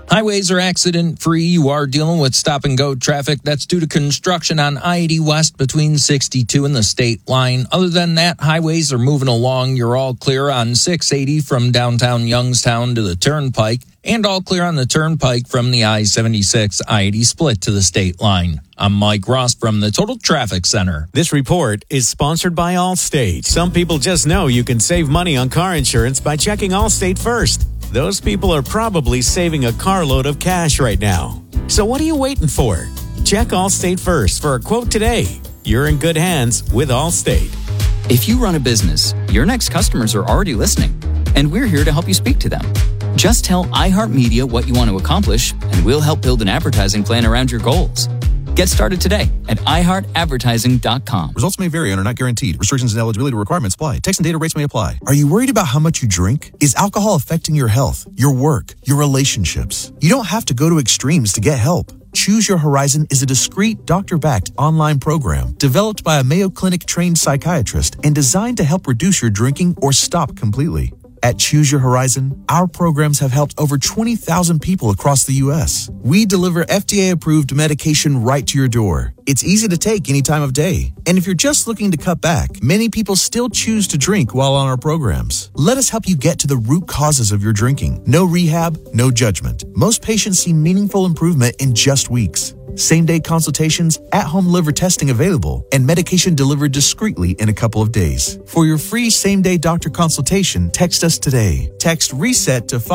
Highways are accident-free. You are dealing with stop-and-go traffic. That's due to construction on I-80 West between 62 and the state line. Other than that, highways are moving along. You're all clear on 680 from downtown Youngstown to the Turnpike, and all clear on the Turnpike from the I-76 I-80 split to the state line. I'm Mike Ross from the Total Traffic Center. This report is sponsored by Allstate. Some people just know you can save money on car insurance by checking Allstate first. Those people are probably saving a carload of cash right now. So what are you waiting for? Check Allstate first for a quote today. You're in good hands with Allstate. If you run a business, your next customers are already listening, and we're here to help you speak to them. Just tell iHeartMedia what you want to accomplish, and we'll help build an advertising plan around your goals. Get started today at iHeartAdvertising.com. Results may vary and are not guaranteed. Restrictions and eligibility requirements apply. Text and data rates may apply. Are you worried about how much you drink? Is alcohol affecting your health, your work, your relationships? You don't have to go to extremes to get help. Choose Your Horizon is a discreet, doctor-backed online program developed by a Mayo Clinic-trained psychiatrist and designed to help reduce your drinking or stop completely. At Choose Your Horizon, our programs have helped over 20,000 people across the U.S. We deliver FDA-approved medication right to your door. It's easy to take any time of day. And if you're just looking to cut back, many people still choose to drink while on our programs. Let us help you get to the root causes of your drinking. No rehab, no judgment. Most patients see meaningful improvement in just weeks. Same-day consultations, at-home liver testing available, and medication delivered discreetly in a couple of days. For your free same-day doctor consultation, text us today. Text RESET to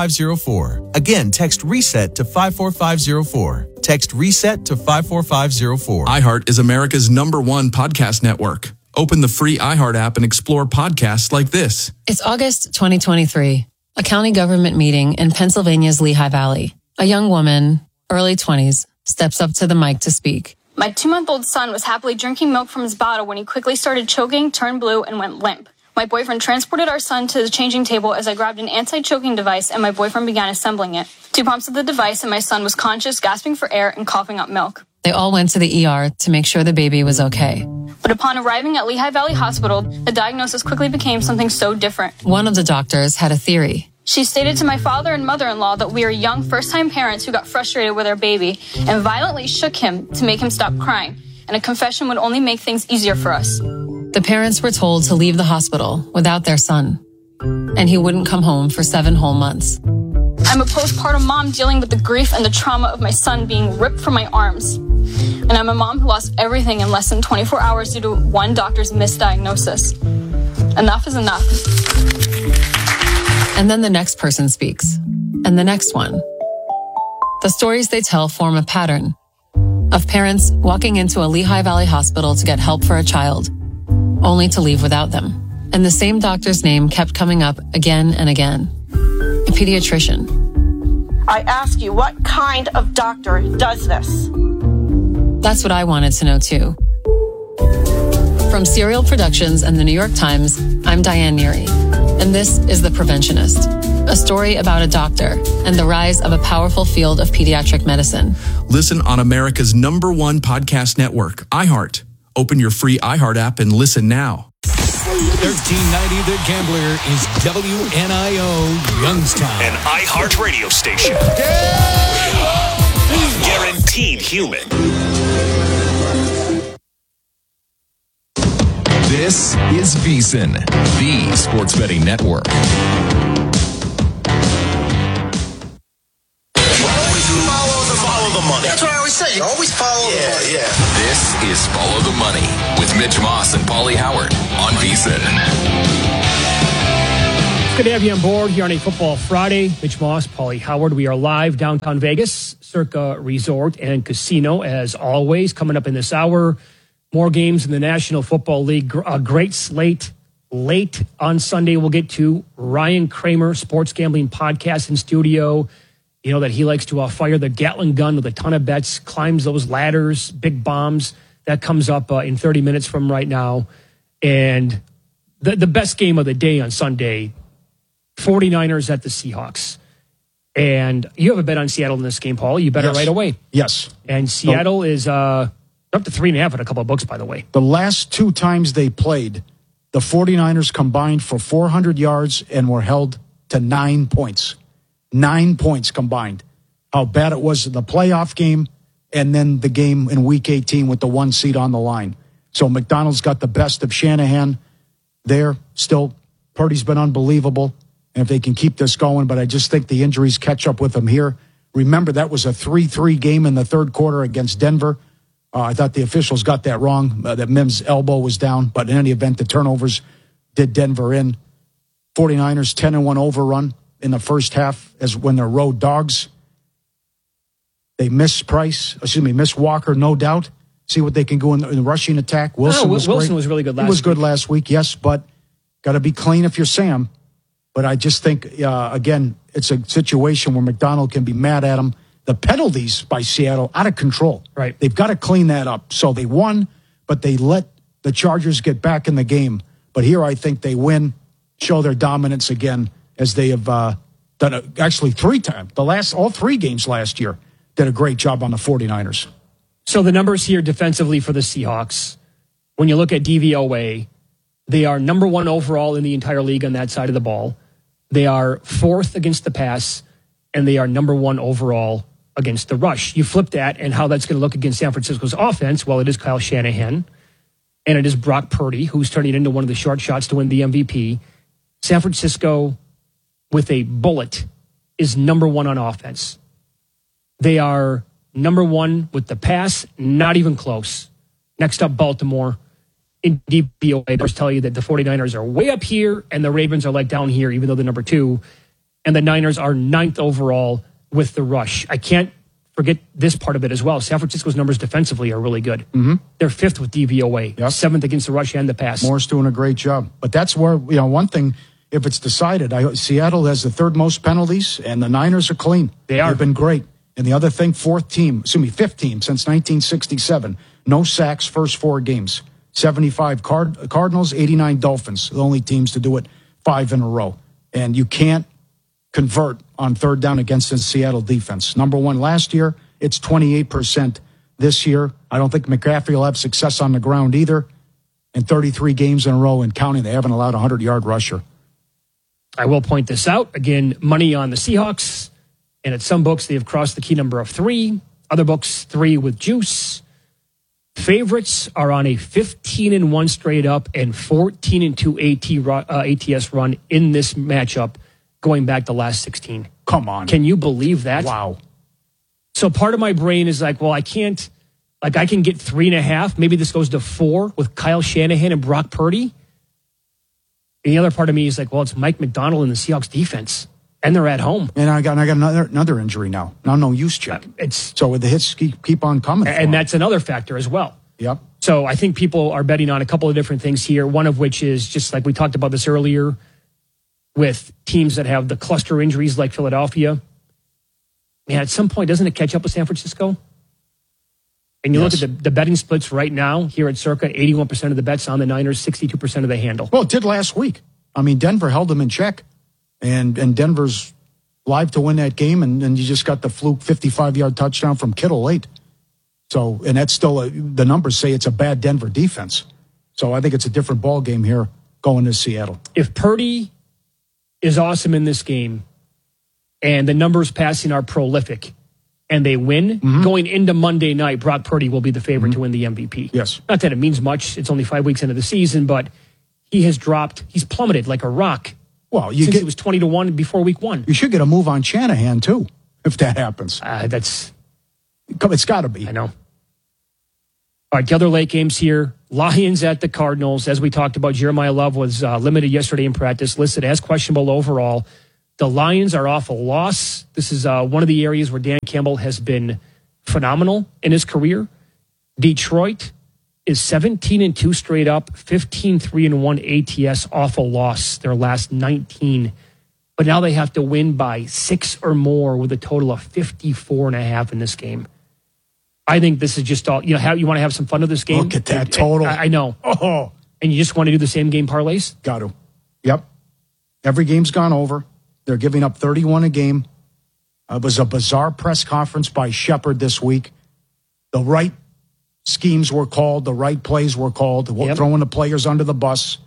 54504. Again, text RESET to 54504. Text RESET to 54504. iHeart is America's #1 podcast network. Open the free iHeart app and explore podcasts like this. It's August 2023, a county government meeting in Pennsylvania's Lehigh Valley. A young woman, early 20s, steps up to the mic to speak. My 2-month-old son was happily drinking milk from his bottle when he quickly started choking, turned blue, and went limp. My boyfriend transported our son to the changing table as I grabbed an anti-choking device and my boyfriend began assembling it. 2 pumps of the device and my son was conscious, gasping for air, and coughing up milk. They all went to the ER to make sure the baby was okay. But upon arriving at Lehigh Valley Hospital, the diagnosis quickly became something so different. One of the doctors had a theory. She stated to my father and mother-in-law that we are young first-time parents who got frustrated with our baby and violently shook him to make him stop crying, and a confession would only make things easier for us. The parents were told to leave the hospital without their son, and he wouldn't come home for 7 whole months. I'm a postpartum mom dealing with the grief and the trauma of my son being ripped from my arms. And I'm a mom who lost everything in less than 24 hours due to one doctor's misdiagnosis. Enough is enough. And then the next person speaks, and the next one. The stories they tell form a pattern of parents walking into a Lehigh Valley hospital to get help for a child, only to leave without them. And the same doctor's name kept coming up again and again. A pediatrician. I ask you, what kind of doctor does this? That's what I wanted to know too. From Serial Productions and the New York Times, I'm Diane Neary, and this is The Preventionist, a story about a doctor and the rise of a powerful field of pediatric medicine. Listen on America's #1 podcast network, iHeart. Open your free iHeart app and listen now. 1390 The Gambler is WNIO Youngstown. An iHeart radio station. Guaranteed human. This is VSiN, the sports betting network. Follow the money. That's what I always say. You always follow the money. Yeah. This is Follow the Money with Mitch Moss and Paulie Howard on VSiN. Good to have you on board here on a Football Friday. Mitch Moss, Paulie Howard. We are live downtown Vegas, Circa Resort and Casino, as always. Coming up in this hour, more games in the National Football League. A great slate. Late on Sunday, we'll get to Ryan Kramer, sports gambling podcast in studio. You know that he likes to fire the Gatling gun with a ton of bets, climbs those ladders, big bombs. That comes up in 30 minutes from right now. And the best game of the day on Sunday, 49ers at the Seahawks. And you have a bet on Seattle in this game, Paul. You bet it right away. Yes. And Seattle is up to 3.5 at a couple of books, by the way. The last 2 times they played, the 49ers combined for 400 yards and were held to 9 points. 9 points combined. how bad it was in the playoff game and then the game in Week 18 with the 1 seed on the line. So McDonald's got the best of Shanahan there. Still, Purdy's been unbelievable. And if they can keep this going, but I just think the injuries catch up with them here. Remember, that was a 3-3 game in the third quarter against Denver. I thought the officials got that wrong, that Mims' elbow was down. But in any event, the turnovers did Denver in. 49ers 10-1 overrun in the first half as when they're road dogs. They miss Walker, no doubt. See what they can go in the rushing attack. Wilson was really good last week. He was good last week, yes, but got to be clean if you're Sam. But I just think, again, it's a situation where McDonald can be mad at him. The penalties by Seattle, out of control. Right. They've got to clean that up. So they won, but they let the Chargers get back in the game. But here I think they win, show their dominance again, as they have done it actually 3 times. All 3 games last year did a great job on the 49ers. So the numbers here defensively for the Seahawks, when you look at DVOA, they are number 1 overall in the entire league on that side of the ball. They are 4th against the pass, and they are number 1 overall against the rush. You flip that, and how that's going to look against San Francisco's offense, well, it is Kyle Shanahan, and it is Brock Purdy, who's turning into one of the short shots to win the MVP. San Francisco, with a bullet, is number 1 on offense. They are number 1 with the pass, not even close. Next up, Baltimore. In DVOA, they tell you that the 49ers are way up here and the Ravens are like down here, even though they're number 2. And the Niners are 9th overall with the rush. I can't forget this part of it as well. San Francisco's numbers defensively are really good. Mm-hmm. They're 5th with DVOA, 7th against the rush and the pass. Moore's doing a great job. But that's where, one thing, if it's decided, Seattle has the 3rd most penalties and the Niners are clean. They are. They've been great. And the other thing, 5th team since 1967. No sacks first 4 games. 75 Cardinals, 89 Dolphins. The only teams to do it 5 in a row. And you can't convert on 3rd down against the Seattle defense. Number 1 last year, it's 28% this year. I don't think McCaffrey will have success on the ground either. And 33 games in a row and counting, they haven't allowed a 100-yard rusher. I will point this out. Again, money on the Seahawks. And at some books, they have crossed the key number of 3. Other books, 3 with juice. Favorites are on a 15-1 straight up and 14-2 ATS run in this matchup going back the last 16. Come on. Can you believe that? Wow. So part of my brain is like, well, I can get 3.5. Maybe this goes to 4 with Kyle Shanahan and Brock Purdy. And the other part of me is like, well, it's Mike McDonald and the Seahawks defense. And they're at home. And I got another injury now. No use check. So the hits keep on coming. And that's another factor as well. Yep. So I think people are betting on a couple of different things here. One of which is just like we talked about this earlier with teams that have the cluster injuries like Philadelphia. Man, at some point, doesn't it catch up with San Francisco? And you look at the betting splits right now here at Circa, 81% of the bets on the Niners, 62% of the handle. Well, it did last week. I mean, Denver held them in check. And Denver's live to win that game, and you just got the fluke 55-yard touchdown from Kittle late. So, and that's still, the numbers say it's a bad Denver defense. So I think it's a different ball game here going to Seattle. If Purdy is awesome in this game, and the numbers passing are prolific, and they win, going into Monday night, Brock Purdy will be the favorite to win the MVP. Yes. Not that it means much. It's only 5 weeks into the season, but he's plummeted like a rock. Well, since it was 20-1 before week 1. You should get a move on Shanahan, too, if that happens. It's got to be. I know. All right, the other late games here. Lions at the Cardinals. As we talked about, Jeremiah Love was limited yesterday in practice, listed as questionable overall. The Lions are off a loss. This is one of the areas where Dan Campbell has been phenomenal in his career. Detroit is 17-2 straight up, 15-3-1 ATS off a loss, their last 19. But now they have to win by 6 or more with a total of 54.5 in this game. I think this is just all, you want to have some fun with this game. Look at that total. I know. Oh. And you just want to do the same game parlays? Got to. Yep. Every game's gone over. They're giving up 31 a game. It was a bizarre press conference by Shepard this week. The right schemes were called. The right plays were called. Throwing the players under the bus.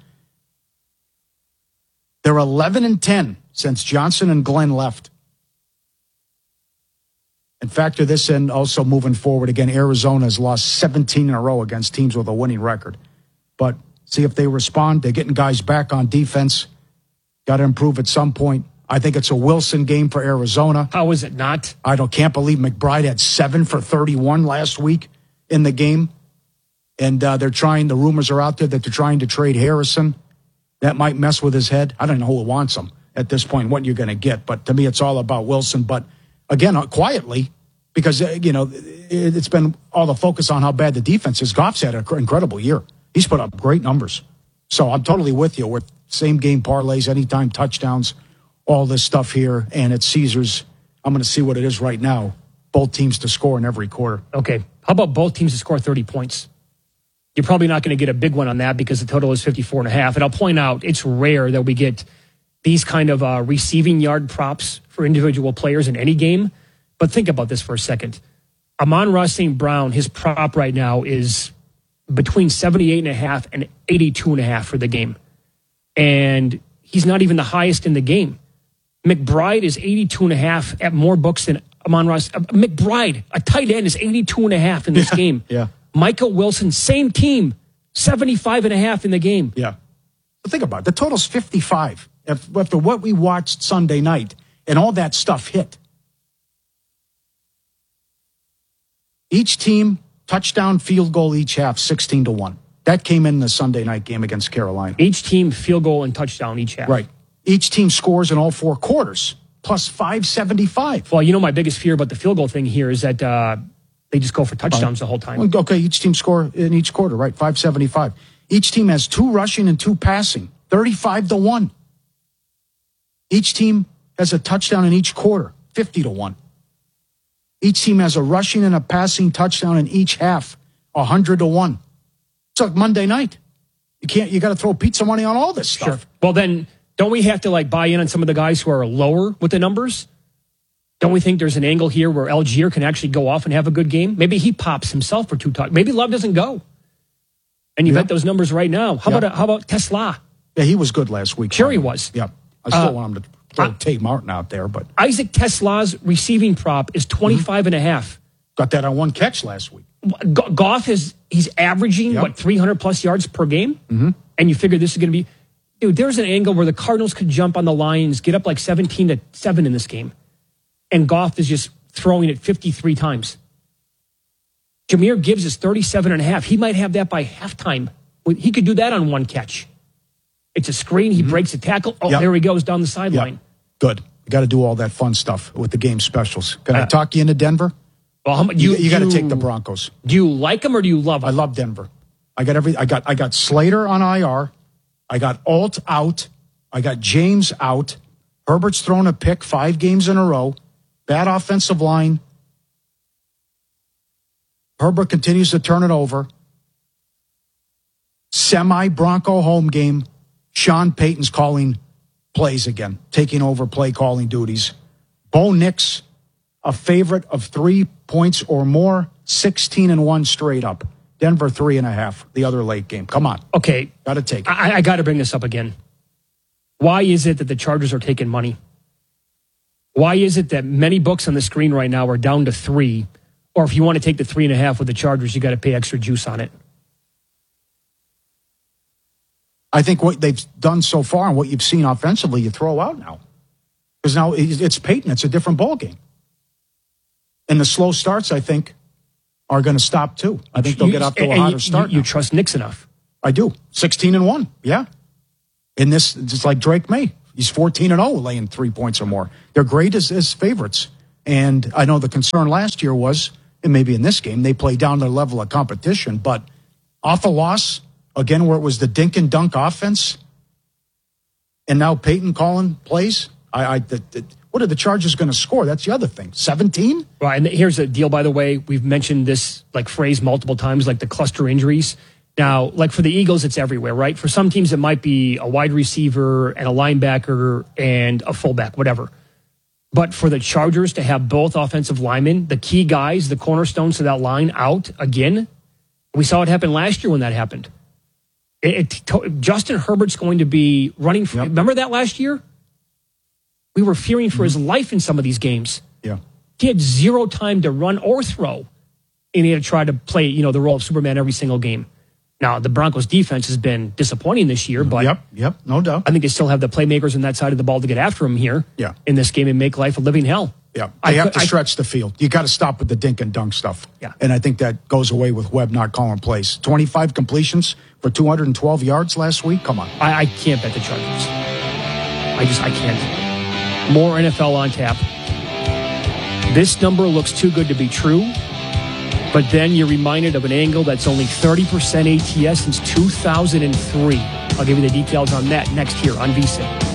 They're 11-10 since Johnson and Glenn left. And factor this in also moving forward. Again, Arizona has lost 17 in a row against teams with a winning record. But see if they respond. They're getting guys back on defense. Got to improve at some point. I think it's a Wilson game for Arizona. How is it not? Can't believe McBride had 7 for 31 last week in the game. And the rumors are out there that they're trying to trade Harrison. That might mess with his head. I don't know who wants him at this point, what you're going to get. But to me, it's all about Wilson. But again, quietly, because, it's been all the focus on how bad the defense is. Goff's had an incredible year. He's put up great numbers. So I'm totally with you with same game parlays, anytime touchdowns, all this stuff here. And at Caesars, I'm going to see what it is right now. Both teams to score in every quarter. Okay. How about both teams to score 30 points? You're probably not going to get a big one on that because the total is 54.5. And I'll point out, it's rare that we get these kind of receiving yard props for individual players in any game. But think about this for a second. Amon-Ra St. Brown, his prop right now is between 78.5 and 82.5 for the game. And he's not even the highest in the game. McBride is 82.5 at more books than Amon-Ra. McBride, a tight end, is 82.5 in this game. Yeah. Michael Wilson, same team, 75.5 in the game. Yeah. But think about it. The total's 55 after what we watched Sunday night and all that stuff hit. Each team, touchdown, field goal each half, 16-1. That came in the Sunday night game against Carolina. Each team, field goal and touchdown each half. Right. Each team scores in all 4 quarters, plus 575. Well, my biggest fear about the field goal thing here is that they just go for touchdowns the whole time. Okay, each team score in each quarter, right? 575. Each team has 2 rushing and 2 passing, 35-1. Each team has a touchdown in each quarter, 50-1. Each team has a rushing and a passing touchdown in each half, 100-1. It's like Monday night. You got to throw pizza money on all this stuff. Sure. Well, then don't we have to buy in on some of the guys who are lower with the numbers? Don't we think there's an angle here where Algier can actually go off and have a good game? Maybe he pops himself for 2 touchdowns. Maybe Love doesn't go. And you bet those numbers right now. How about Tesla? Yeah, he was good last week. Sure he was. Yeah. I still want him to throw Tate Martin out there, but Isaac Tesla's receiving prop is 25.5. Got that on 1 catch last week. Goff he's averaging 300 plus yards per game, and you figure this is going to be, dude. There's an angle where the Cardinals could jump on the Lions, get up 17-7 in this game, and Goff is just throwing it 53 times. Jahmyr Gibbs is 37.5. He might have that by halftime. He could do that on 1 catch. It's a screen. He breaks a tackle. There he goes down the sideline. Good. You got to do all that fun stuff with the game specials. Can I talk you into Denver? Well, you got to take the Broncos. Do you like them or do you love them? I love Denver. I got Slater on IR. I got Alt out. I got James out. Herbert's thrown a pick 5 games in a row. Bad offensive line. Herbert continues to turn it over. Semi-Bronco home game. Sean Payton's calling plays again, taking over play calling duties. Bo Nix, a favorite of 3 points or more, 16-1 straight up. Denver 3.5, the other late game. Come on. Okay. Got to take it. I got to bring this up again. Why is it that the Chargers are taking money? Why is it that many books on the screen right now are down to 3? Or if you want to take the 3.5 with the Chargers, you got to pay extra juice on it. I think what they've done so far and what you've seen offensively, you throw out now. Because now it's Peyton. It's a different ballgame. And the slow starts, I think, are going to stop too. I think they'll get off to a hotter start. You trust Nix enough? I do. 16-1. Yeah. In this, it's like Drake May. He's 14-0 laying 3 points or more. They're great as favorites. And I know the concern last year was, and maybe in this game, they play down their level of competition. But off a loss, again, where it was the dink and dunk offense, and now Peyton calling plays. What are the Chargers going to score? That's the other thing. 17? Right, and here's the deal, by the way. We've mentioned this phrase multiple times, the cluster injuries. Now, for the Eagles, it's everywhere, right? For some teams, it might be a wide receiver and a linebacker and a fullback, whatever. But for the Chargers to have both offensive linemen, the key guys, the cornerstones to that line out again, we saw it happen last year when that happened. Justin Herbert's going to be running. Remember that last year? We were fearing for his life in some of these games. Yeah. He had zero time to run or throw, and he had to try to play, the role of Superman every single game. Now, the Broncos defense has been disappointing this year, but Yep, no doubt. I think they still have the playmakers on that side of the ball to get after him here in this game and make life a living hell. Yeah, they have to stretch the field. You got to stop with the dink and dunk stuff. Yeah. And I think that goes away with Webb not calling plays. 25 completions for 212 yards last week. Come on. I can't bet the Chargers. I can't. More NFL on tap. This number looks too good to be true, but then you're reminded of an angle that's only 30% ATS since 2003. I'll give you the details on that next here on VSiN.